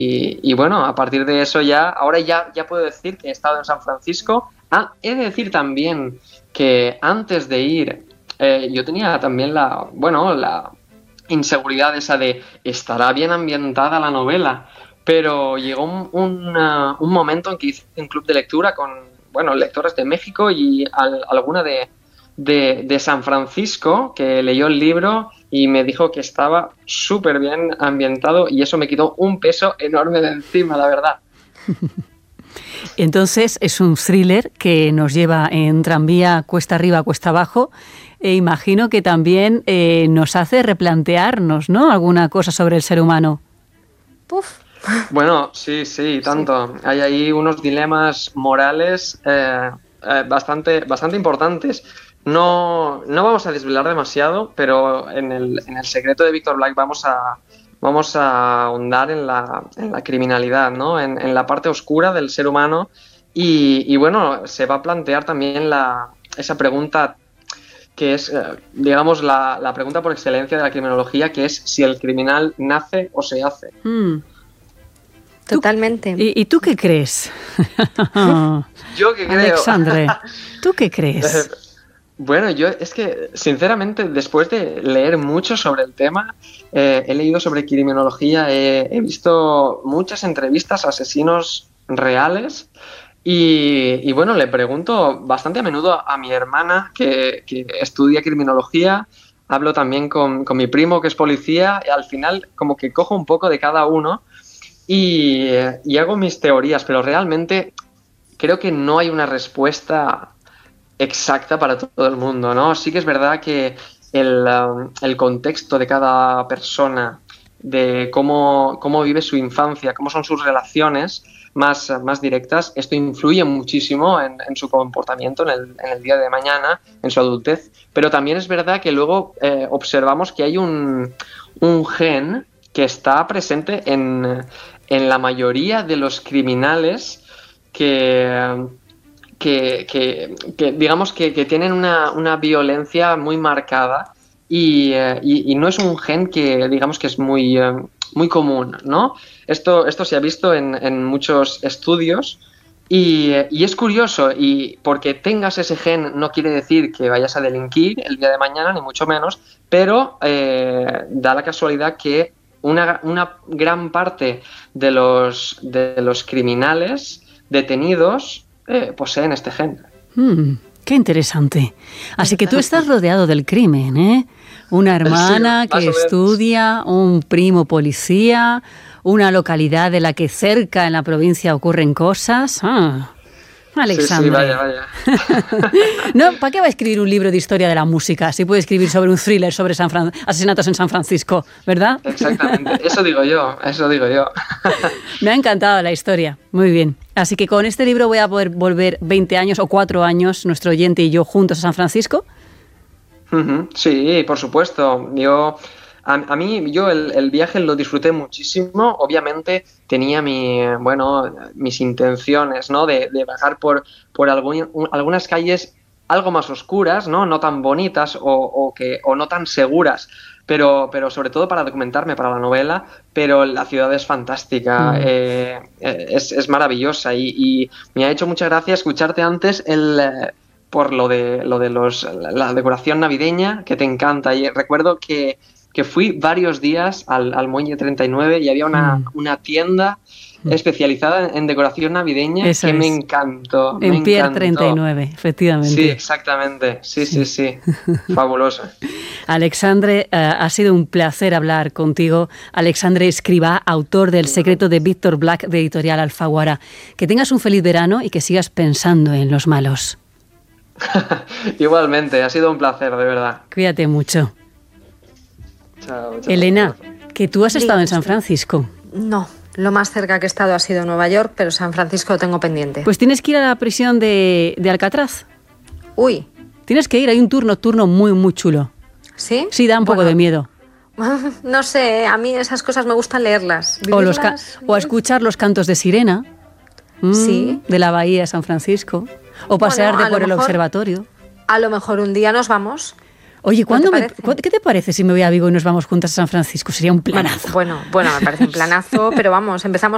y bueno, a partir de eso ahora ya puedo decir que he estado en San Francisco. He de decir también que antes de ir, yo tenía también la inseguridad esa de ¿estará bien ambientada la novela? Pero llegó un momento en que hice un club de lectura con, lectores de México y alguna de San Francisco, que leyó el libro y me dijo que estaba súper bien ambientado, y eso me quitó un peso enorme de encima, la verdad. Entonces es un thriller que nos lleva en tranvía cuesta arriba, cuesta abajo, e imagino que también nos hace replantearnos, ¿no?, alguna cosa sobre el ser humano. Puf. Bueno, sí, tanto. Sí. Hay ahí unos dilemas morales bastante importantes. No vamos a desvelar demasiado, pero en el secreto de Víctor Black vamos a ahondar en la criminalidad, ¿no? En la parte oscura del ser humano, y bueno, se va a plantear también esa pregunta que es, digamos, la pregunta por excelencia de la criminología, que es si el criminal nace o se hace. Totalmente. ¿Y tú qué crees? ¿Yo qué creo? Alexandre, ¿tú qué crees? Bueno, yo es que, sinceramente, después de leer mucho sobre el tema, he leído sobre criminología, he visto muchas entrevistas a asesinos reales y bueno, le pregunto bastante a menudo a mi hermana que estudia criminología, hablo también con mi primo que es policía, y al final como que cojo un poco de cada uno y hago mis teorías, pero realmente creo que no hay una respuesta exacta para todo el mundo, ¿no? Sí que es verdad que el contexto de cada persona, de cómo vive su infancia, cómo son sus relaciones más directas, esto influye muchísimo en su comportamiento en el día de mañana, en su adultez. Pero también es verdad que luego observamos que hay un gen que está presente en la mayoría de los criminales que digamos que tienen una violencia muy marcada y no es un gen que digamos que es muy común, ¿no? Esto se ha visto en muchos estudios y es curioso, y porque tengas ese gen no quiere decir que vayas a delinquir el día de mañana, ni mucho menos, pero da la casualidad que una gran parte de los criminales detenidos poseen este gen. Qué interesante. Así que tú estás rodeado del crimen, ¿eh? Una hermana que estudia, un primo policía, una localidad de la que cerca en la provincia ocurren cosas. Alexandre. Sí, vaya. No, ¿para qué va a escribir un libro de historia de la música si puede escribir sobre un thriller sobre asesinatos en San Francisco, ¿verdad? Exactamente, eso digo yo. Me ha encantado la historia, muy bien. Así que con este libro voy a poder volver 20 años o 4 años, nuestro oyente y yo, juntos a San Francisco. Sí, por supuesto. A mí el viaje lo disfruté muchísimo. Obviamente tenía mis intenciones, ¿no? De bajar por algunas calles algo más oscuras, ¿no? tan bonitas o no tan seguras, pero sobre todo para documentarme para la novela. Pero la ciudad es fantástica, es maravillosa y me ha hecho mucha gracia escucharte antes por lo de la decoración navideña, que te encanta. Y recuerdo que fui varios días al Muelle 39 y había una tienda especializada en decoración navideña. Eso que me encantó. En Pier 39, efectivamente. Sí, exactamente. Sí. Fabuloso. Alexandre, ha sido un placer hablar contigo. Alexandre Escrivá, autor del Secreto de Víctor Black, de Editorial Alfaguara. Que tengas un feliz verano y que sigas pensando en los malos. Igualmente, ha sido un placer, de verdad. Cuídate mucho. Chao. Elena, que tú has estado en San Francisco. No, lo más cerca que he estado ha sido Nueva York, pero San Francisco lo tengo pendiente. Pues tienes que ir a la prisión de Alcatraz. Uy. Tienes que ir, hay un tour nocturno muy, muy chulo. ¿Sí? Sí, da un poco de miedo. No sé, a mí esas cosas me gustan leerlas. O escuchar los cantos de sirena. Sí. De la bahía de San Francisco. O pasearte por el observatorio. A lo mejor un día nos vamos. Oye, ¿qué te parece si me voy a Vigo y nos vamos juntas a San Francisco? Sería un planazo. Bueno, me parece un planazo, pero vamos, empezamos